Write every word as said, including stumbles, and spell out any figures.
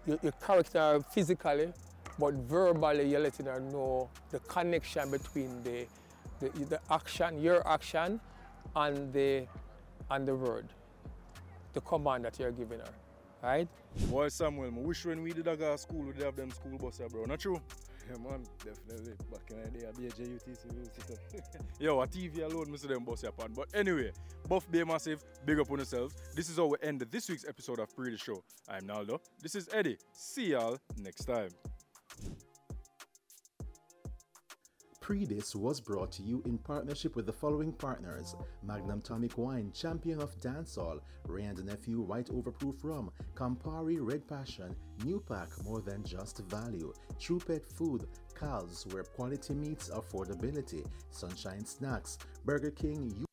your, your character physically, but verbally you're letting her know the connection between the, the, the action, your action, and the, and the word, the command that you're giving her, right? Boy, Samuel, I wish when we did a go to school, we did have them school bus, bro. Not true? Yeah, man, definitely. Back in the day, I be a J U T C. Yo, a T V alone, I see them bus upon. But anyway, Buff Bay Massive, big up on yourselves. This is how we end this week's episode of Pre The Show. I'm Naldo. This is Eddie. See y'all next time. Pre-Dis was brought to you in partnership with the following partners: Magnum Tonic Wine, champion of dancehall; Ray and Nephew White Overproof Rum, Campari Red Passion, New Pack, more than just value; True Pet Food, Cal's, where quality meets affordability; Sunshine Snacks, Burger King.